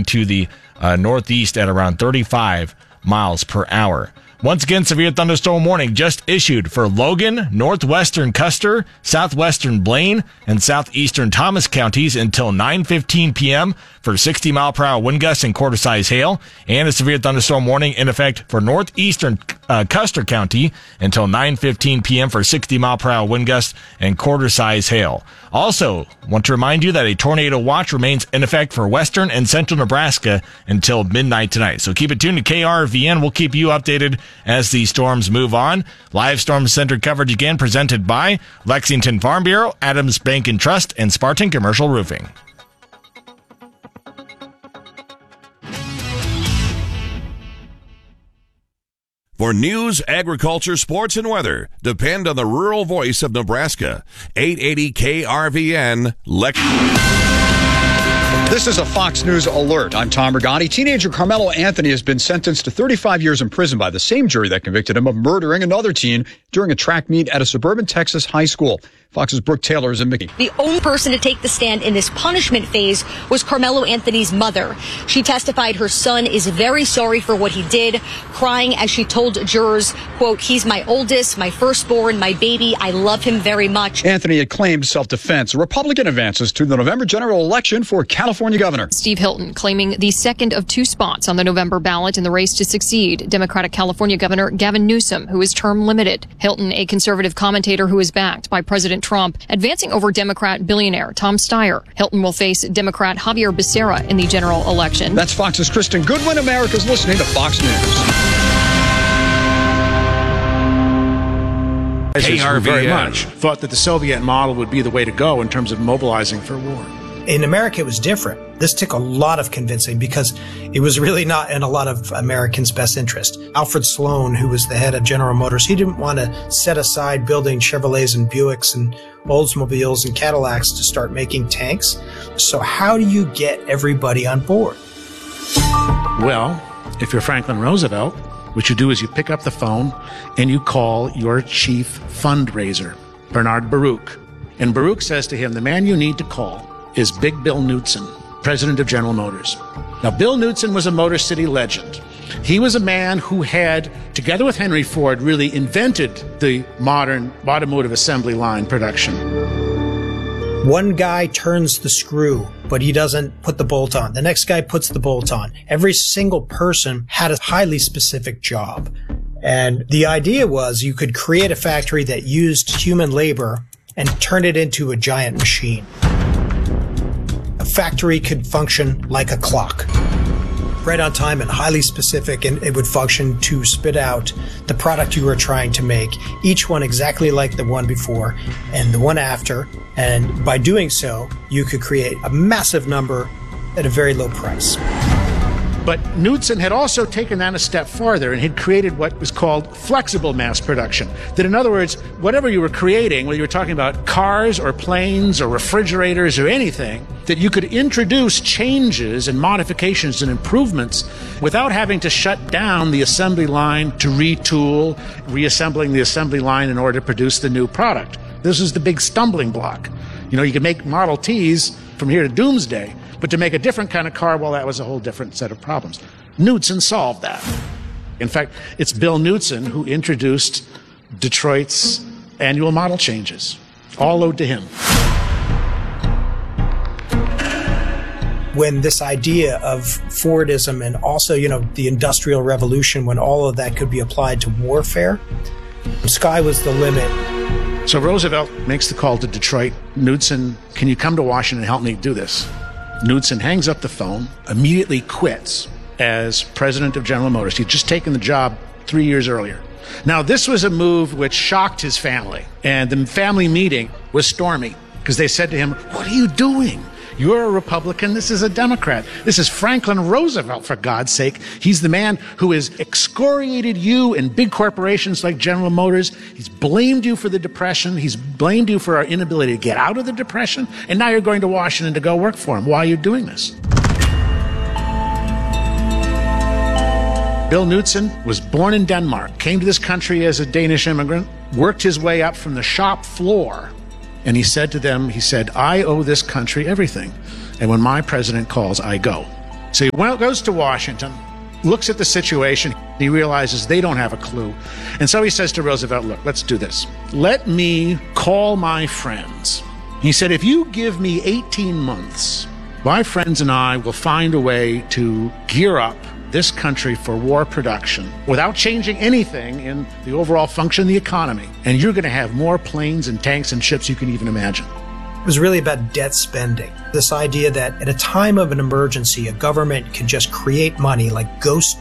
going to the northeast at around 35 miles per hour. Once again, severe thunderstorm warning just issued for Logan, northwestern Custer, southwestern Blaine, and southeastern Thomas counties until 9:15 p.m. for 60-mile-per-hour wind gusts and quarter-size hail, and a severe thunderstorm warning in effect for northeastern Custer County until 9:15 p.m. for 60-mile-per-hour wind gusts and quarter-size hail. Also, want to remind you that a tornado watch remains in effect for western and central Nebraska until midnight tonight. So keep it tuned to KRVN. We'll keep you updated as these storms move on. Live Storm Center coverage again presented by Lexington Farm Bureau, Adams Bank and Trust, and Spartan Commercial Roofing. For news, agriculture, sports, and weather, depend on the rural voice of Nebraska. 880 KRVN, This is a Fox News alert. I'm Tom Regani. Teenager Carmelo Anthony has been sentenced to 35 years in prison by the same jury that convicted him of murdering another teen during a track meet at a suburban Texas high school. Fox's Brooke Taylor is in Mickey. The only person to take the stand in this punishment phase was Carmelo Anthony's mother. She testified her son is very sorry for what he did, crying as she told jurors, quote, "He's my oldest, my firstborn, my baby. I love him very much." Anthony had claimed self-defense. A Republican advances to the November general election for California governor. Steve Hilton claiming the second of two spots on the November ballot in the race to succeed Democratic California Governor Gavin Newsom, who is term limited. Hilton, a conservative commentator who is backed by President Trump, advancing over Democrat billionaire Tom Steyer. Hilton will face Democrat Javier Becerra in the general election. That's Fox's Kristen Goodwin. America's listening to Fox News. KRVN very much thought that the Soviet model would be the way to go in terms of mobilizing for war. In America, it was different. This took a lot of convincing because it was really not in a lot of Americans' best interest. Alfred Sloan, who was the head of General Motors, he didn't want to set aside building Chevrolets and Buicks and Oldsmobiles and Cadillacs to start making tanks. So how do you get everybody on board? Well, if you're Franklin Roosevelt, what you do is you pick up the phone and you call your chief fundraiser, Bernard Baruch. And Baruch says to him, the man you need to call is Big Bill Knudsen, president of General Motors. Now, Bill Knudsen was a Motor City legend. He was a man who had, together with Henry Ford, really invented the modern automotive assembly line production. One guy turns the screw, but he doesn't put the bolt on. The next guy puts the bolt on. Every single person had a highly specific job. And the idea was you could create a factory that used human labor and turn it into a giant machine. A factory could function like a clock, right on time and highly specific, and it would function to spit out the product you were trying to make, each one exactly like the one before and the one after. And by doing so, you could create a massive number at a very low price. But Knudsen had also taken that a step farther and had created what was called flexible mass production. That, in other words, whatever you were creating, whether you were talking about cars or planes or refrigerators or anything, that you could introduce changes and modifications and improvements without having to shut down the assembly line to retool, reassembling the assembly line in order to produce the new product. This is the big stumbling block. You know, you could make Model Ts from here to doomsday, but to make a different kind of car, well, that was a whole different set of problems. Knudsen solved that. In fact, it's Bill Knudsen who introduced Detroit's annual model changes, all owed to him. When this idea of Fordism and also, the Industrial Revolution, when all of that could be applied to warfare, sky was the limit. So Roosevelt makes the call to Detroit. Knudsen, can you come to Washington and help me do this? Knudsen hangs up the phone, immediately quits as president of General Motors. He'd just taken the job 3 years earlier. Now, this was a move which shocked his family. And the family meeting was stormy because they said to him, "What are you doing? You're a Republican. This is a Democrat. This is Franklin Roosevelt, for God's sake. He's the man who has excoriated you and big corporations like General Motors. He's blamed you for the Depression. He's blamed you for our inability to get out of the Depression. And now you're going to Washington to go work for him. Why are you doing this?" Bill Knudsen was born in Denmark, came to this country as a Danish immigrant, worked his way up from the shop floor. And he said to them, I owe this country everything. And when my president calls, I go. So he goes to Washington, looks at the situation. He realizes they don't have a clue. And so he says to Roosevelt, look, let's do this. Let me call my friends. He said, if you give me 18 months, my friends and I will find a way to gear up this country for war production without changing anything in the overall function of the economy. And you're going to have more planes and tanks and ships you can even imagine. It was really about debt spending. This idea that at a time of an emergency, a government can just create money like ghost.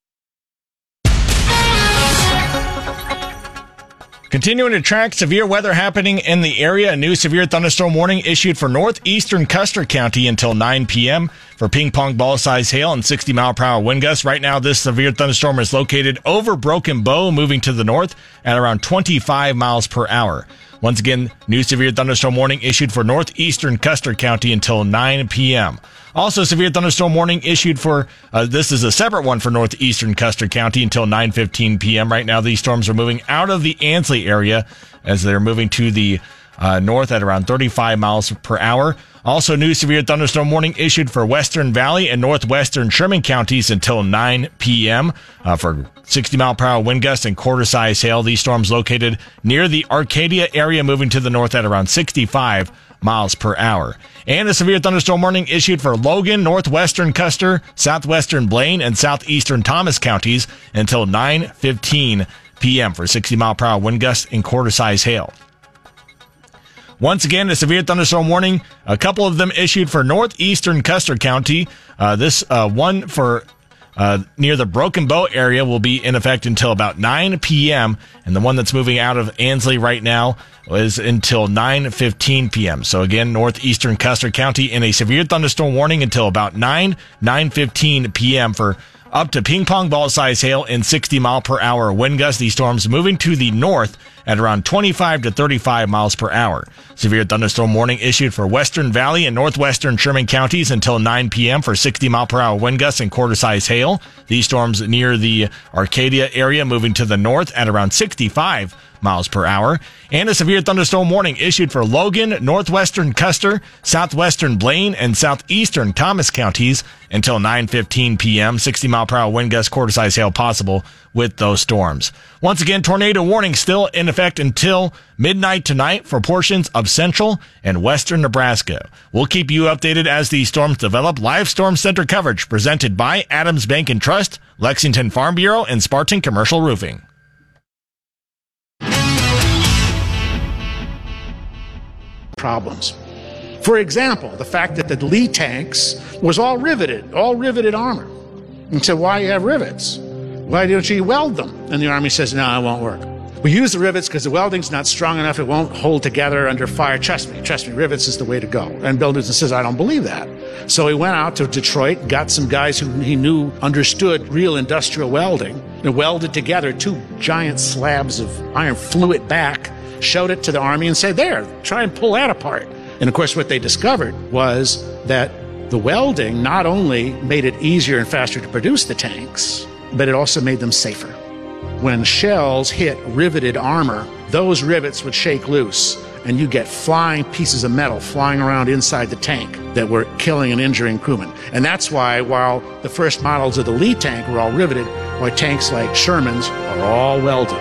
Continuing to track severe weather happening in the area, a new severe thunderstorm warning issued for northeastern Custer County until 9 p.m. for ping-pong ball-sized hail and 60-mile-per-hour wind gusts. Right now, this severe thunderstorm is located over Broken Bow, moving to the north at around 25 miles per hour. Once again, new severe thunderstorm warning issued for northeastern Custer County until 9 p.m. Also, severe thunderstorm warning issued for, this is a separate one for northeastern Custer County until 9:15 p.m. Right now, these storms are moving out of the Ansley area as they're moving to the north at around 35 miles per hour. Also, new severe thunderstorm warning issued for Western Valley and northwestern Sherman counties until 9 p.m. For 60-mile-per-hour wind gusts and quarter-size hail. These storms located near the Arcadia area, moving to the north at around 65 miles per hour. And a severe thunderstorm warning issued for Logan, northwestern Custer, southwestern Blaine, and southeastern Thomas counties until 9:15 p.m. for 60-mile-per-hour wind gusts and quarter-size hail. Once again, a severe thunderstorm warning, a couple of them issued for northeastern Custer County. This one for near the Broken Bow area will be in effect until about 9 p.m. And the one that's moving out of Ansley right now is until 9:15 p.m. So again, northeastern Custer County in a severe thunderstorm warning until about 9:15 p.m. for up to ping-pong ball-size hail and 60-mile-per-hour wind gusts. These storms moving to the north at around 25 to 35 miles per hour. Severe thunderstorm warning issued for Western Valley and northwestern Sherman counties until 9 p.m. for 60-mile-per-hour wind gusts and quarter-size hail. These storms near the Arcadia area moving to the north at around 65 miles per hour. And a severe thunderstorm warning issued for Logan, northwestern Custer, southwestern Blaine, and southeastern Thomas counties until 9:15 p.m. 60-mile-per-hour wind gusts, quarter-size hail possible with those storms. Once again, tornado warning still in effect until midnight tonight for portions of central and western Nebraska. We'll keep you updated as these storms develop. Live Storm Center coverage presented by Adams Bank and Trust, Lexington Farm Bureau, and Spartan Commercial Roofing. Problems. For example, the fact that the Lee tanks was all riveted armor. And so why you have rivets? Why don't you weld them? And the Army says, no, it won't work. We use the rivets because the welding's not strong enough. It won't hold together under fire. Trust me, rivets is the way to go. And Bill Knudsen says, I don't believe that. So he went out to Detroit, got some guys who he knew understood real industrial welding, and welded together two giant slabs of iron, flew it back, showed it to the Army and said, there, try and pull that apart. And of course, what they discovered was that the welding not only made it easier and faster to produce the tanks, but it also made them safer. When shells hit riveted armor, those rivets would shake loose, and you get flying pieces of metal flying around inside the tank that were killing and injuring crewmen. And that's why, while the first models of the Lee tank were all riveted, why tanks like Sherman's are all welded.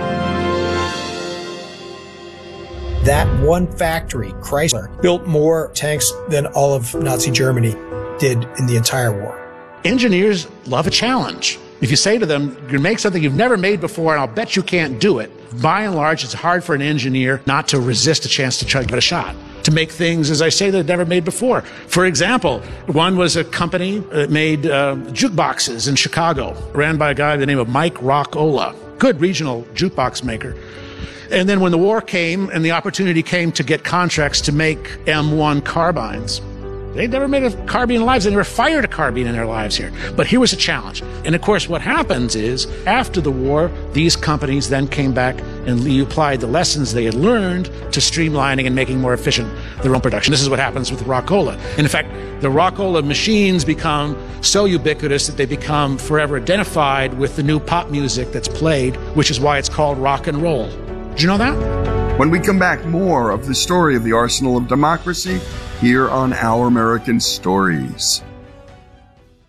That one factory, Chrysler, built more tanks than all of Nazi Germany did in the entire war. Engineers love a challenge. If you say to them, you're going to make something you've never made before, and I'll bet you can't do it, by and large, it's hard for an engineer not to resist a chance to try to get a shot, to make things, as I say, they've never made before. For example, one was a company that made jukeboxes in Chicago, ran by a guy by the name of Mike Rockola, good regional jukebox maker. And then when the war came and the opportunity came to get contracts to make M1 carbines, they'd never made a carbine in their lives. They never fired a carbine in their lives here. But here was a challenge. And of course, what happens is, after the war, these companies then came back and applied the lessons they had learned to streamlining and making more efficient their own production. This is what happens with Rockola. And in fact, the Rockola machines become so ubiquitous that they become forever identified with the new pop music that's played, which is why it's called rock and roll. Did you know that? When we come back, more of the story of the Arsenal of Democracy here on Our American Stories.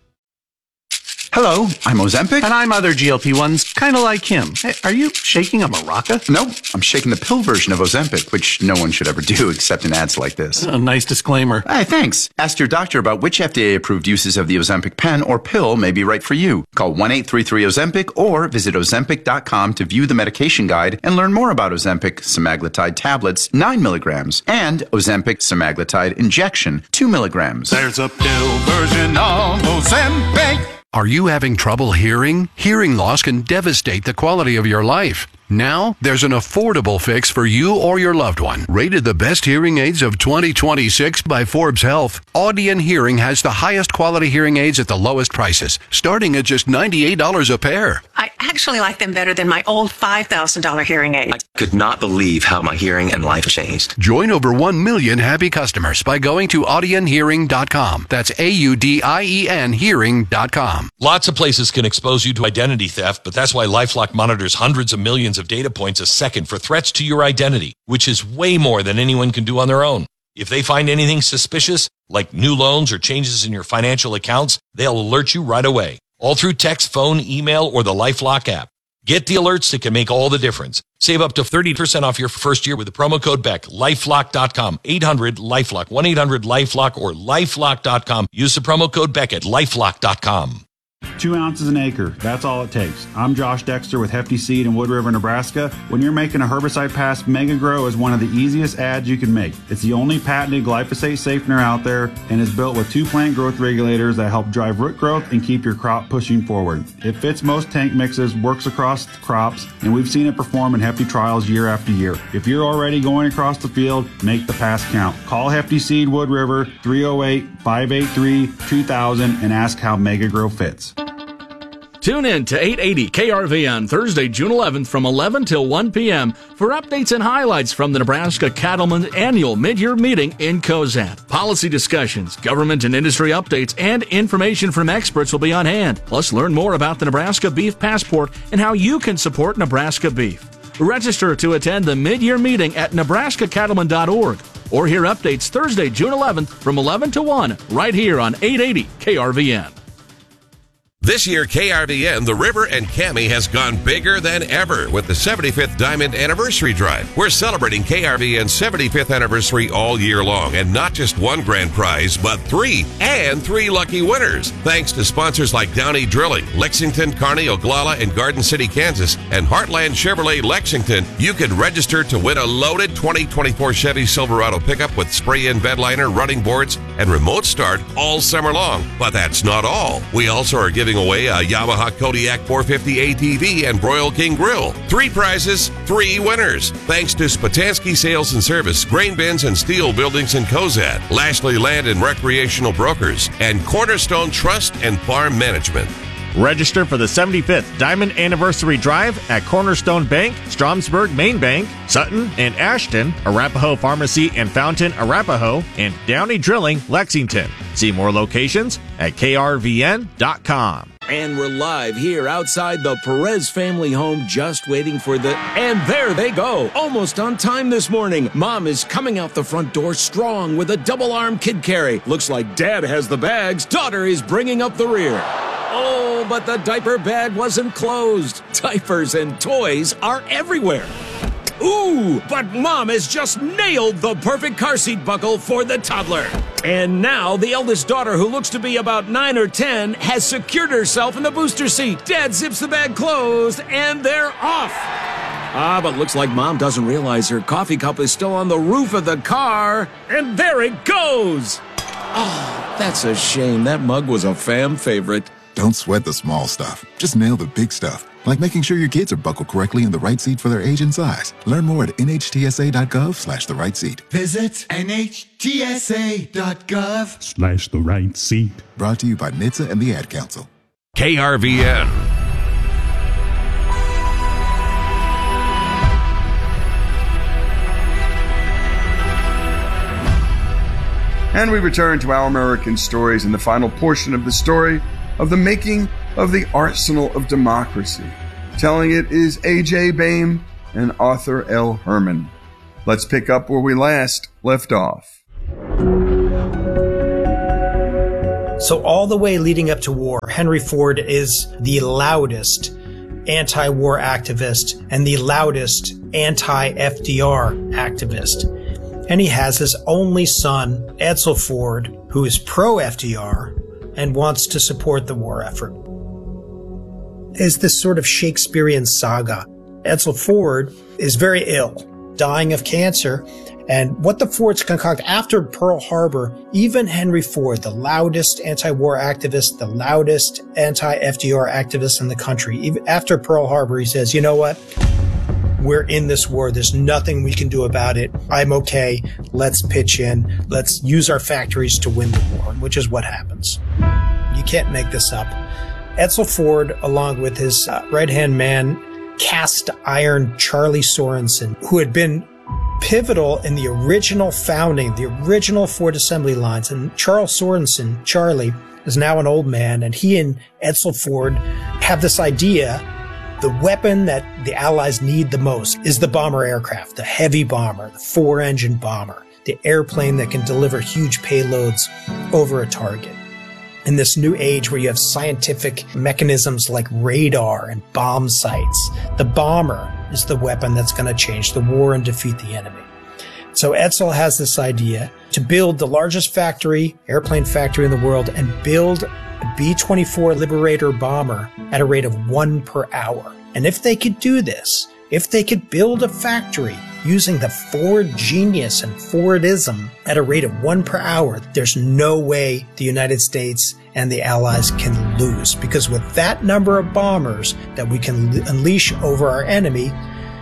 Hello, I'm Ozempic. And I'm other GLP-1s, kind of like him. Hey, are you shaking a maraca? No, I'm shaking the pill version of Ozempic, which no one should ever do except in ads like this. A nice disclaimer. Hey, thanks. Ask your doctor about which FDA-approved uses of the Ozempic pen or pill may be right for you. Call 1-833-OZEMPIC or visit Ozempic.com to view the medication guide and learn more about Ozempic semaglutide tablets, 9 milligrams, and Ozempic semaglutide injection, 2 milligrams. There's a pill version of Ozempic. Are you having trouble hearing? Hearing loss can devastate the quality of your life. Now, there's an affordable fix for you or your loved one. Rated the best hearing aids of 2026 by Forbes Health, Audion Hearing has the highest quality hearing aids at the lowest prices, starting at just $98 a pair. I actually like them better than my old $5,000 hearing aid. I could not believe how my hearing and life changed. Join over 1 million happy customers by going to audionhearing.com. That's AUDIEN hearing.com. Lots of places can expose you to identity theft, but that's why LifeLock monitors hundreds of millions of data points a second for threats to your identity, which is way more than anyone can do on their own. If they find anything suspicious, like new loans or changes in your financial accounts, they'll alert you right away, all through text, phone, email, or the LifeLock app. Get the alerts that can make all the difference. Save up to 30% off your first year with the promo code BECK. LifeLock.com, 800-LifeLock, 1-800-LifeLock, or LifeLock.com. Use the promo code BECK at LifeLock.com. 2 ounces an acre, that's all it takes. I'm Josh Dexter with Hefty Seed in Wood River, Nebraska. When you're making a herbicide pass, MegaGrow is one of the easiest ads you can make. It's the only patented glyphosate safener out there and is built with 2 plant growth regulators that help drive root growth and keep your crop pushing forward. It fits most tank mixes, works across crops, and we've seen it perform in Hefty trials year after year. If you're already going across the field, make the pass count. Call Hefty Seed Wood River 308-583-2000 and ask how MegaGrow fits. Tune in to 880 KRV on Thursday, June 11th from 11 till 1 p.m. for updates and highlights from the Nebraska Cattlemen's annual mid-year meeting in Cozad. Policy discussions, government and industry updates, and information from experts will be on hand. Plus, learn more about the Nebraska Beef Passport and how you can support Nebraska beef. Register to attend the mid-year meeting at nebraskacattlemen.org or hear updates Thursday, June 11th from 11 to 1 right here on 880 KRVN. This year, KRVN, The River, and Cami has gone bigger than ever with the 75th Diamond Anniversary Drive. We're celebrating KRVN's 75th anniversary all year long, and not just one grand prize, but 3, and 3 lucky winners. Thanks to sponsors like Downey Drilling, Lexington, Kearney, Oglala, and Garden City, Kansas, and Heartland Chevrolet Lexington, you can register to win a loaded 2024 Chevy Silverado pickup with spray-in bed liner, running boards, and remote start all summer long. But that's not all. We also are giving away a Yamaha Kodiak 450 ATV and Broil King Grill. 3 prizes, 3 winners. Thanks to Spatansky Sales and Service, Grain Bins and Steel Buildings in Cozad, Lashley Land and Recreational Brokers, and Cornerstone Trust and Farm Management. Register for the 75th Diamond Anniversary Drive at Cornerstone Bank, Stromsburg Main Bank, Sutton and Ashton, Arapahoe Pharmacy and Fountain, Arapahoe, and Downey Drilling, Lexington. See more locations at krvn.com. And we're live here outside the Perez family home, just waiting for the... And there they go, almost on time this morning. Mom is coming out the front door strong with a double-arm kid carry. Looks like Dad has the bags. Daughter is bringing up the rear. Oh, but the diaper bag wasn't closed. Diapers and toys are everywhere. Ooh, but Mom has just nailed the perfect car seat buckle for the toddler. And now the eldest daughter, who looks to be about 9 or 10, has secured herself in the booster seat. Dad zips the bag closed, and they're off. But looks like Mom doesn't realize her coffee cup is still on the roof of the car. And there it goes. Oh, that's a shame. That mug was a fam favorite. Don't sweat the small stuff. Just nail the big stuff, like making sure your kids are buckled correctly in the right seat for their age and size. Learn more at nhtsa.gov/the right seat. Visit nhtsa.gov/the right seat. Brought to you by NHTSA and the Ad Council. KRVN. And we return to Our American Stories in the final portion of the story of the making of the Arsenal of Democracy. Telling it is A.J. Boehm and Arthur L. Herman. Let's pick up where we last left off. So all the way leading up to war, Henry Ford is the loudest anti-war activist and the loudest anti-FDR activist. And he has his only son, Edsel Ford, who is pro-FDR and wants to support the war effort. Is this sort of Shakespearean saga. Edsel Ford is very ill, dying of cancer, and what the Fords concoct after Pearl Harbor, even Henry Ford, the loudest anti-war activist, the loudest anti-FDR activist in the country, even after Pearl Harbor, he says, you know what? We're in this war. There's nothing we can do about it. I'm okay. Let's pitch in. Let's use our factories to win the war, which is what happens. You can't make this up. Edsel Ford, along with his right-hand man, cast iron Charlie Sorensen, who had been pivotal in the original founding, the original Ford assembly lines. And Charles Sorensen, Charlie, is now an old man, and he and Edsel Ford have this idea. The weapon that the Allies need the most is the bomber aircraft, the heavy bomber, the 4-engine bomber, the airplane that can deliver huge payloads over a target. In this new age where you have scientific mechanisms like radar and bomb sights, the bomber is the weapon that's going to change the war and defeat the enemy. So Edsel has this idea to build the largest factory, airplane factory in the world, and build a B-24 Liberator bomber at a rate of 1 per hour. And if they could do this, if they could build a factory using the Ford genius and Fordism at a rate of 1 per hour, there's no way the United States and the Allies can lose. Because with that number of bombers that we can unleash over our enemies,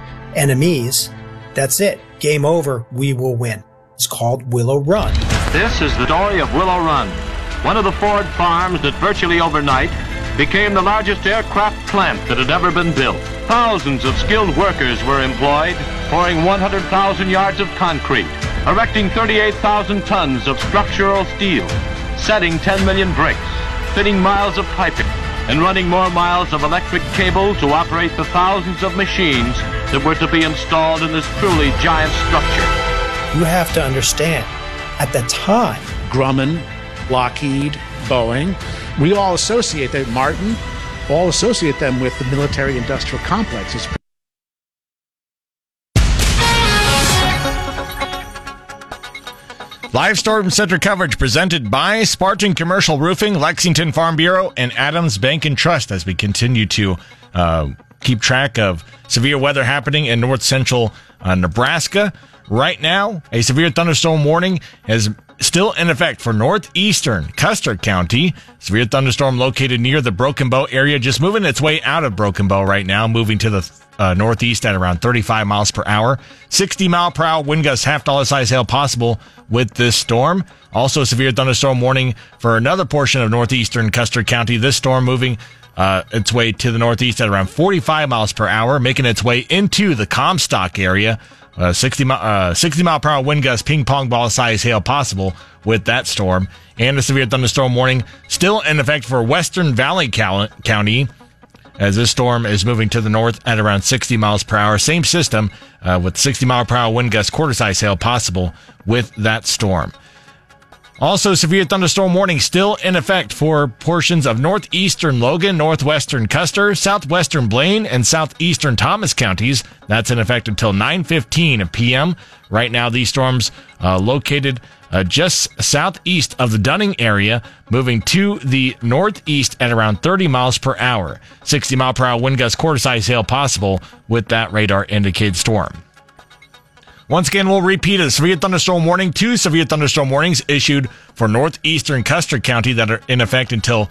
that's it. Game over. We will win. It's called Willow Run. This is the story of Willow Run, one of the Ford farms that virtually overnight became the largest aircraft plant that had ever been built. Thousands of skilled workers were employed, pouring 100,000 yards of concrete, erecting 38,000 tons of structural steel, setting 10 million bricks, fitting miles of piping, and running more miles of electric cable to operate the thousands of machines that were to be installed in this truly giant structure. You have to understand, at the time, Grumman, Lockheed, Boeing, we all associate that, Martin, all associate them with the military-industrial complexes. Live Storm Center coverage presented by Spartan Commercial Roofing, Lexington Farm Bureau, and Adams Bank and Trust as we continue to keep track of severe weather happening in north central Nebraska. Right now, a severe thunderstorm warning is still in effect for northeastern Custer County. Severe thunderstorm located near the Broken Bow area, just moving its way out of Broken Bow right now, moving to the northeast at around 35 miles per hour. 60 mile per hour wind gusts, $half size hail possible with this storm. Also, severe thunderstorm warning for another portion of northeastern Custer County. This storm moving its way to the northeast at around 45 miles per hour, making its way into the Comstock area. 60 mile per hour wind gusts, ping pong ball size hail possible with that storm. And a severe thunderstorm warning still in effect for Western Valley County, as this storm is moving to the north at around 60 miles per hour. Same system with 60 mile per hour wind gusts, quarter size hail possible with that storm. Also, severe thunderstorm warning still in effect for portions of northeastern Logan, northwestern Custer, southwestern Blaine, and southeastern Thomas counties. That's in effect until 9:15 p.m. Right now, these storms located just southeast of the Dunning area, moving to the northeast at around 30 miles per hour. 60 mile per hour wind gusts, quarter size hail possible with that radar indicated storm. Once again, we'll repeat a severe thunderstorm warning. 2 severe thunderstorm warnings issued for northeastern Custer County that are in effect until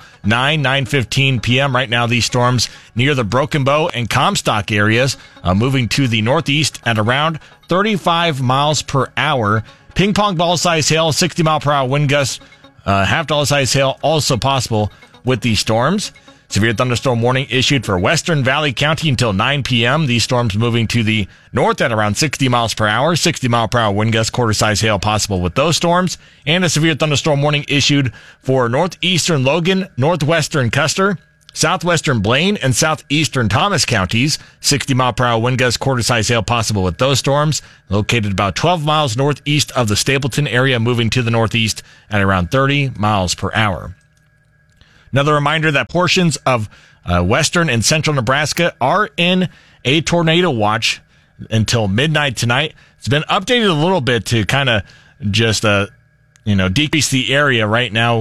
9:15 p.m. Right now, these storms near the Broken Bow and Comstock areas, moving to the northeast at around 35 miles per hour. Ping pong ball size hail, 60 mile per hour wind gusts, $half size hail also possible with these storms. Severe thunderstorm warning issued for Western Valley County until 9 p.m. These storms moving to the north at around 60 miles per hour. 60 mile per hour wind gusts, quarter size hail possible with those storms. And a severe thunderstorm warning issued for northeastern Logan, northwestern Custer, southwestern Blaine, and southeastern Thomas counties. 60 mile per hour wind gusts, quarter size hail possible with those storms. Located about 12 miles northeast of the Stapleton area, moving to the northeast at around 30 miles per hour. Another reminder that portions of western and central Nebraska are in a tornado watch until midnight tonight. It's been updated a little bit to kind of just, decrease the area right now.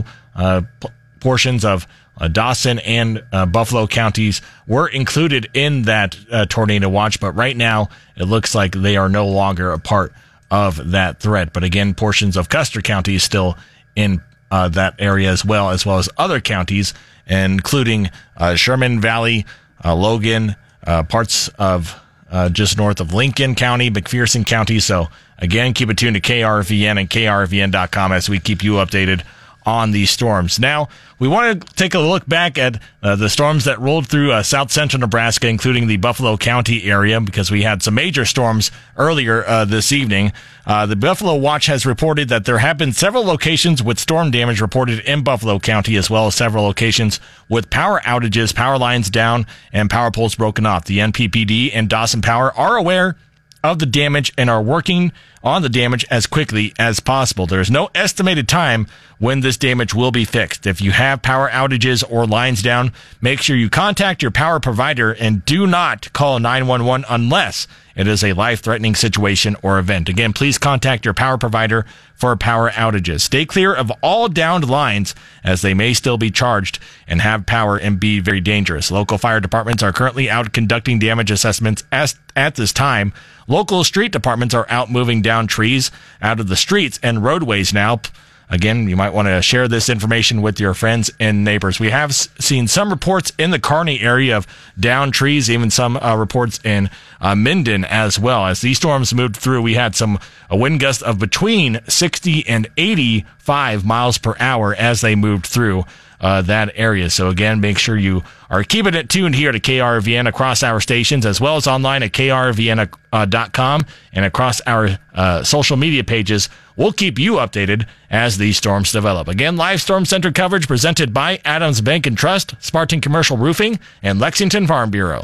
Portions of Dawson and Buffalo counties were included in that tornado watch, but right now it looks like they are no longer a part of that threat. But again, portions of Custer County is still in that area as well as other counties, including Sherman Valley, Logan, parts of just north of Lincoln County, McPherson County. So again, keep it tuned to KRVN and KRVN.com as we keep you updated on these storms. Now, we want to take a look back at the storms that rolled through south central Nebraska, including the Buffalo County area, because we had some major storms earlier this evening. The Buffalo Watch has reported that there have been several locations with storm damage reported in Buffalo County, as well as several locations with power outages, power lines down, and power poles broken off. The NPPD and Dawson Power are aware of the damage and are working on the damage as quickly as possible. There is no estimated time when this damage will be fixed. If you have power outages or lines down, make sure you contact your power provider and do not call 911 unless it is a life-threatening situation or event. Again, please contact your power provider for power outages. Stay clear of all downed lines as they may still be charged and have power and be very dangerous. Local fire departments are currently out conducting damage assessments at this time. Local street departments are out moving down trees out of the streets and roadways now. Again, you might want to share this information with your friends and neighbors. We have seen some reports in the Kearney area of downed trees, even some reports in Minden as well. As these storms moved through, we had a wind gust of between 60 and 85 miles per hour as they moved through that area. So again, make sure you are keeping it tuned here to KRVN across our stations, as well as online at krvn.com and across our social media pages. We'll keep you updated as these storms develop. Again, live Storm Center coverage presented by Adams Bank and Trust, Spartan Commercial Roofing, and Lexington Farm Bureau.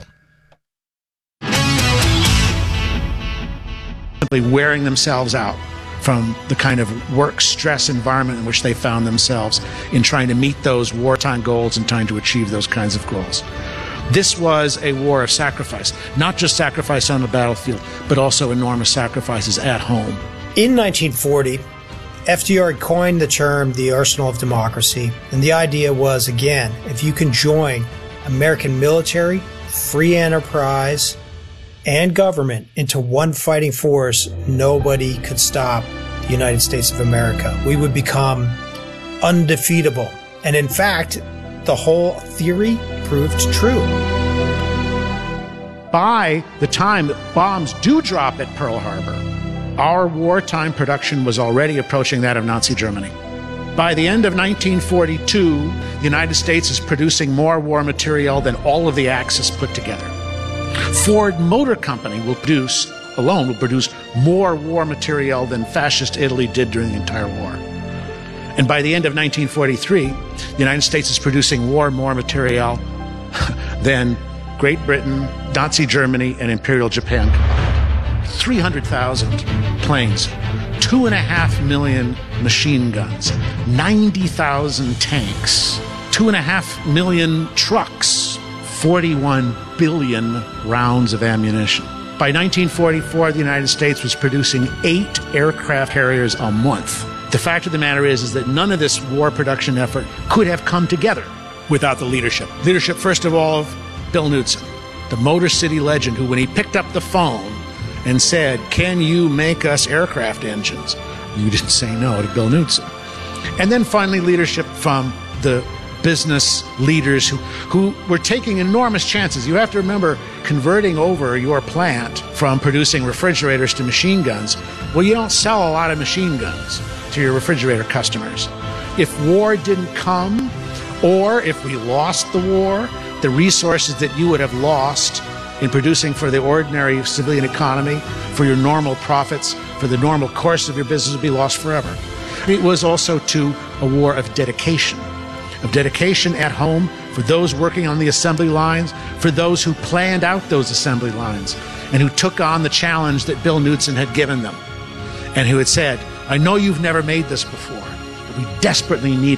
Simply wearing themselves out from the kind of work stress environment in which they found themselves in trying to meet those wartime goals and trying to achieve those kinds of goals. This was a war of sacrifice, not just sacrifice on the battlefield, but also enormous sacrifices at home. In 1940, FDR coined the term the arsenal of democracy, and the idea was, again, if you can join American military, free enterprise, and government into one fighting force, nobody could stop the United States of America. We would become undefeatable. And in fact, the whole theory proved true. By the time that bombs do drop at Pearl Harbor, our wartime production was already approaching that of Nazi Germany. By the end of 1942, the United States is producing more war material than all of the Axis put together. Ford Motor Company will produce more war material than fascist Italy did during the entire war. And by the end of 1943, the United States is producing more material than Great Britain, Nazi Germany, and Imperial Japan. 300,000 planes, 2.5 million machine guns, 90,000 tanks, 2.5 million trucks, 41 billion rounds of ammunition. By 1944, the United States was producing 8 aircraft carriers a month. The fact of the matter is that none of this war production effort could have come together without the leadership. Leadership, first of all, of Bill Knudsen, the Motor City legend, who, when he picked up the phone and said, "Can you make us aircraft engines?" you didn't say no to Bill Knudsen. And then finally, leadership from the business leaders who were taking enormous chances. You have to remember, converting over your plant from producing refrigerators to machine guns, well, you don't sell a lot of machine guns to your refrigerator customers. If war didn't come, or if we lost the war, the resources that you would have lost in producing for the ordinary civilian economy, for your normal profits, for the normal course of your business would be lost forever. It was also, too, a war of dedication at home for those working on the assembly lines, for those who planned out those assembly lines, and who took on the challenge that Bill Knudsen had given them, and who had said, "I know you've never made this before, but we desperately need it.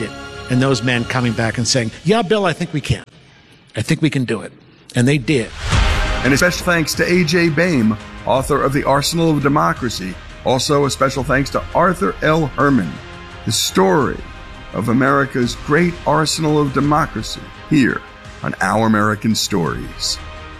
and those men coming back and saying, yeah, Bill, I think we can. I think we can do it. And they did. And a special thanks to A.J. Boehm, author of The Arsenal of Democracy. Also a special thanks to Arthur L. Herman, the story of America's great arsenal of democracy, here on Our American Stories.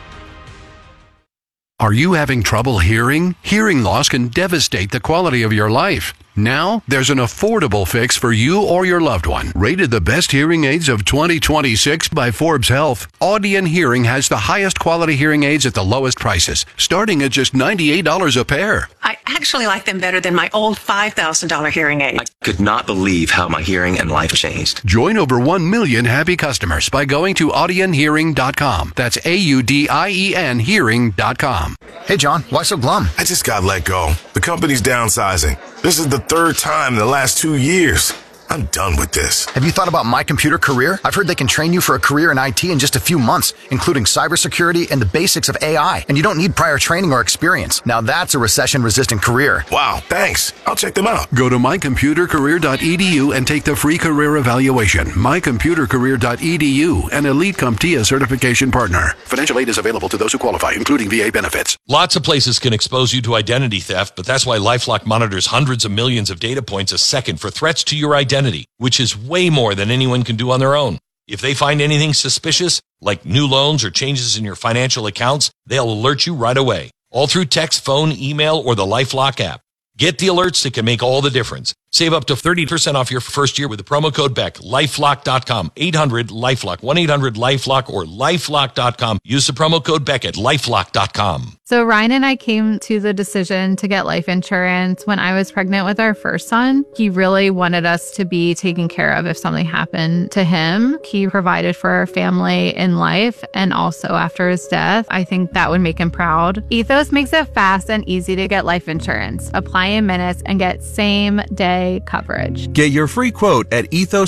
Are you having trouble hearing? Hearing loss can devastate the quality of your life. Now, there's an affordable fix for you or your loved one. Rated the best hearing aids of 2026 by Forbes Health, Audion Hearing has the highest quality hearing aids at the lowest prices, starting at just $98 a pair. I actually like them better than my old $5,000 hearing aid. I could not believe how my hearing and life changed. Join over 1 million happy customers by going to audionhearing.com. That's AUDIEN hearing.com. Hey, John, why so glum? I just got let go. The company's downsizing. This is the third time in the last 2 years. I'm done with this. Have you thought about My Computer Career? I've heard they can train you for a career in IT in just a few months, including cybersecurity and the basics of AI. And you don't need prior training or experience. Now that's a recession-resistant career. Wow, thanks. I'll check them out. Go to mycomputercareer.edu and take the free career evaluation. mycomputercareer.edu, an Elite CompTIA certification partner. Financial aid is available to those who qualify, including VA benefits. Lots of places can expose you to identity theft, but that's why LifeLock monitors hundreds of millions of data points a second for threats to your identity, which is way more than anyone can do on their own. If they find anything suspicious, like new loans or changes in your financial accounts, they'll alert you right away, all through text, phone, email, or the LifeLock app. Get the alerts that can make all the difference. Save up to 30% off your first year with the promo code BECK. LifeLock.com, 800-LifeLock, 1-800-LifeLock, or LifeLock.com. Use the promo code BECK at LifeLock.com. So Ryan and I came to the decision to get life insurance when I was pregnant with our first son. He really wanted us to be taken care of if something happened to him. He provided for our family in life and also after his death. I think that would make him proud. Ethos makes it fast and easy to get life insurance. Apply in minutes and get same-day coverage. Get your free quote at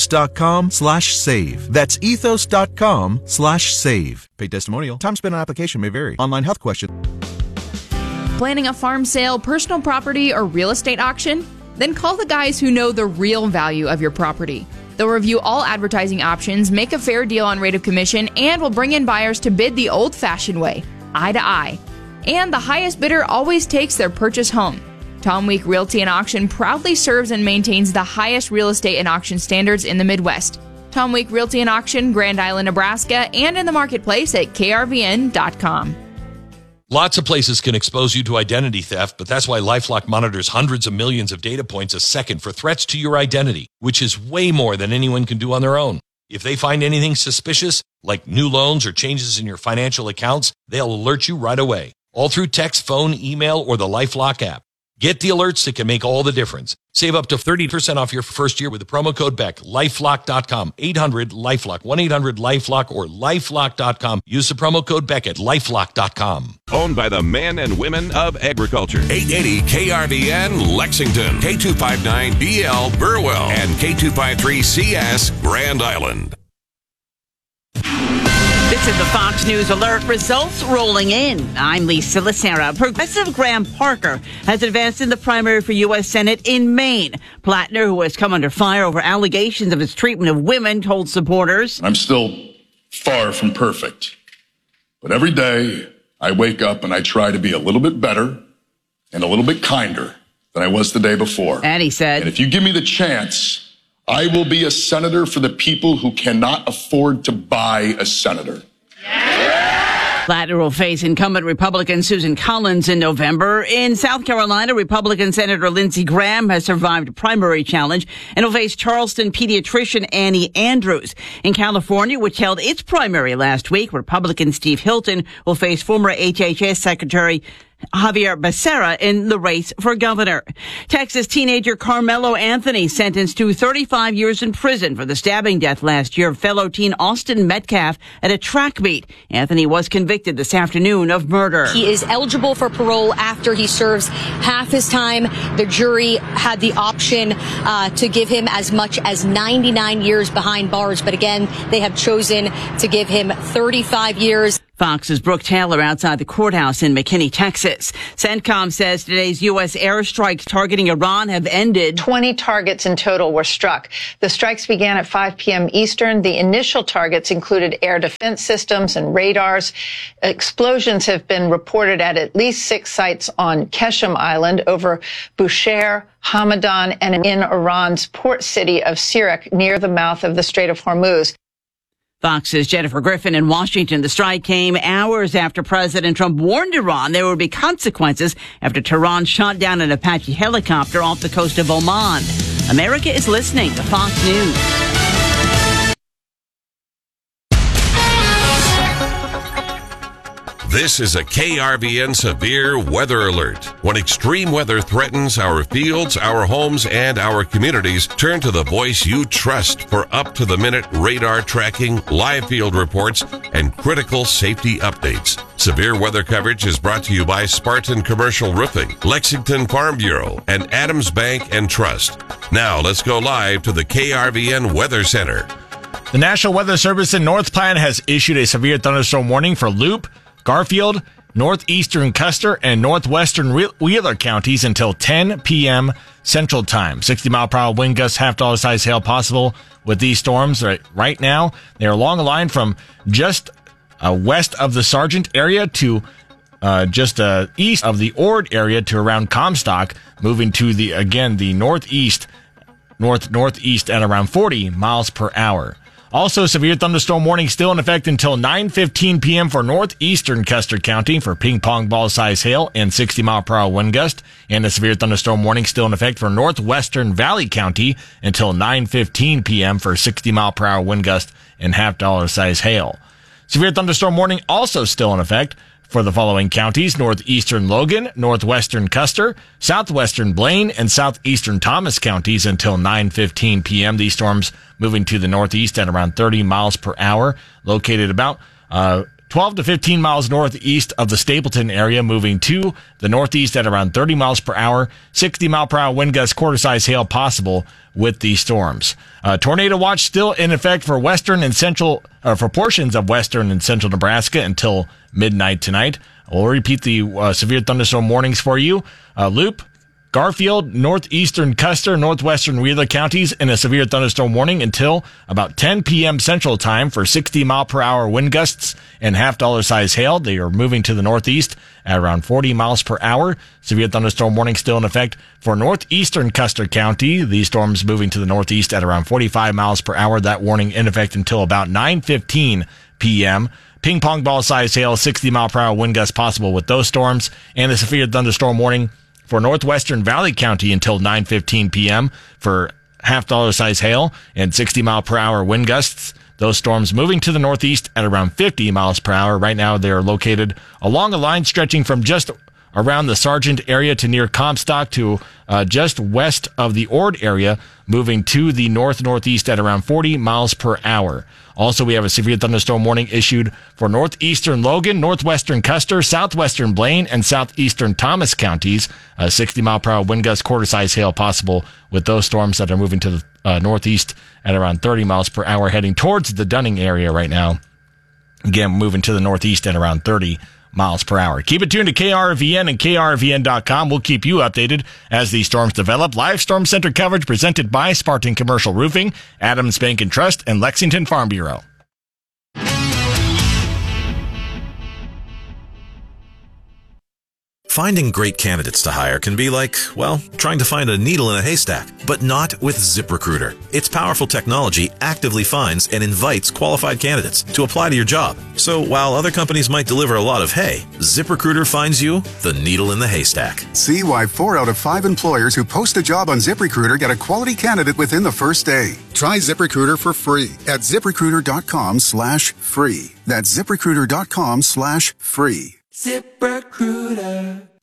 ethos.com/save. That's ethos.com/save. Paid testimonial. Time spent on application may vary. Online health question. Planning a farm sale, personal property, or real estate auction? Then call the guys who know the real value of your property. They'll review all advertising options, make a fair deal on rate of commission, and will bring in buyers to bid the old-fashioned way, eye to eye. And the highest bidder always takes their purchase home. Tom Week Realty and Auction proudly serves and maintains the highest real estate and auction standards in the Midwest. Tom Week Realty and Auction, Grand Island, Nebraska, and in the marketplace at krvn.com. Lots of places can expose you to identity theft, but that's why LifeLock monitors hundreds of millions of data points a second for threats to your identity, which is way more than anyone can do on their own. If they find anything suspicious, like new loans or changes in your financial accounts, they'll alert you right away, all through text, phone, email, or the LifeLock app. Get the alerts that can make all the difference. Save up to 30% off your first year with the promo code BECK. LifeLock.com, 800-LifeLock, 1-800-LifeLock, or LifeLock.com. Use the promo code BECK at LifeLock.com. Owned by the men and women of agriculture. 880 KRVN Lexington, K259BL Burwell, and K253CS Grand Island. This is the Fox News Alert. Results rolling in. I'm Lisa Lacera. Progressive Graham Parker has advanced in the primary for U.S. Senate in Maine. Plattner, who has come under fire over allegations of his treatment of women, told supporters, I'm still far from perfect. But every day I wake up and I try to be a little bit better and a little bit kinder than I was the day before. And he said, and if you give me the chance, I will be a senator for the people who cannot afford to buy a senator. Plattner will face incumbent Republican Susan Collins in November. In South Carolina, Republican Senator Lindsey Graham has survived a primary challenge and will face Charleston pediatrician Annie Andrews. In California, which held its primary last week, Republican Steve Hilton will face former HHS Secretary Javier Becerra in the race for governor. Texas teenager Carmelo Anthony sentenced to 35 years in prison for the stabbing death last year of fellow teen Austin Metcalf at a track meet. Anthony was convicted this afternoon of murder. He is eligible for parole after he serves half his time. The jury had the option to give him as much as 99 years behind bars, but again, they have chosen to give him 35 years. Fox's Brooke Taylor outside the courthouse in McKinney, Texas. CENTCOM says today's U.S. airstrikes targeting Iran have ended. 20 targets in total were struck. The strikes began at 5 p.m. Eastern. The initial targets included air defense systems and radars. Explosions have been reported at least 6 sites on Keshem Island, over Bushehr, Hamadan, and in Iran's port city of Sirak near the mouth of the Strait of Hormuz. Fox's Jennifer Griffin in Washington. The strike came hours after President Trump warned Iran there would be consequences after Tehran shot down an Apache helicopter off the coast of Oman. America is listening to Fox News. This is a KRVN severe weather alert. When extreme weather threatens our fields, our homes, and our communities, turn to the voice you trust for up-to-the-minute radar tracking, live field reports, and critical safety updates. Severe weather coverage is brought to you by Spartan Commercial Roofing, Lexington Farm Bureau, and Adams Bank and Trust. Now let's go live to the KRVN Weather Center. The National Weather Service in North Platte has issued a severe thunderstorm warning for Loop, Garfield, northeastern Custer, and northwestern Wheeler counties until 10 p.m. Central Time. 60-mile-per-hour wind gusts, $50 size hail possible with these storms. Right now, they are along a line from just west of the Sargent area to just east of the Ord area to around Comstock, moving to the northeast at around 40 miles per hour. Also, severe thunderstorm warning still in effect until 9:15 p.m. for northeastern Custer County for ping-pong ball-size hail and 60-mile-per-hour wind gust. And a severe thunderstorm warning still in effect for northwestern Valley County until 9:15 p.m. for 60-mile-per-hour wind gust and $50 size hail. Severe thunderstorm warning also still in effect for the following counties: northeastern Logan, northwestern Custer, southwestern Blaine, and southeastern Thomas counties until 9:15 p.m. These storms moving to the northeast at around 30 miles per hour, located about 12 to 15 miles northeast of the Stapleton area, moving to the northeast at around 30 miles per hour, 60-mile-per-hour wind gusts, quarter-size hail possible with these storms. Tornado watch still in effect for western and central, for portions of western and central Nebraska until midnight tonight. We'll repeat the severe thunderstorm warnings for you. Loop, Garfield, northeastern Custer, northwestern Wheeler counties in a severe thunderstorm warning until about 10 p.m. Central Time for 60-mile-per-hour wind gusts and $50 size hail. They are moving to the northeast at around 40 miles per hour. Severe thunderstorm warning still in effect for northeastern Custer County. These storms moving to the northeast at around 45 miles per hour. That warning in effect until about 9:15 p.m. Ping pong ball size hail, 60-mile-per-hour wind gusts possible with those storms, and a severe thunderstorm warning for northwestern Valley County until 9:15 p.m. for $50 size hail and 60-mile-per-hour wind gusts. Those storms moving to the northeast at around 50 miles per hour. Right now, they are located along a line stretching from just around the Sargent area to near Comstock to just west of the Ord area, moving to the northeast at around 40 miles per hour. Also, we have a severe thunderstorm warning issued for northeastern Logan, northwestern Custer, southwestern Blaine, and southeastern Thomas counties. 60-mile-per-hour wind gusts, quarter-size hail possible with those storms that are moving to the northeast at around 30 miles per hour, heading towards the Dunning area right now. Again, moving to the northeast at around 30 miles per hour. Keep it tuned to KRVN and KRVN.com. We'll keep you updated as these storms develop. Live Storm Center coverage presented by Spartan Commercial Roofing, Adams Bank and Trust, and Lexington Farm Bureau. Finding great candidates to hire can be like, well, trying to find a needle in a haystack, but not with ZipRecruiter. Its powerful technology actively finds and invites qualified candidates to apply to your job. So while other companies might deliver a lot of hay, ZipRecruiter finds you the needle in the haystack. See why 4 out of 5 employers who post a job on ZipRecruiter get a quality candidate within the first day. Try ZipRecruiter for free at ZipRecruiter.com/free. That's ZipRecruiter.com/free. ZipRecruiter.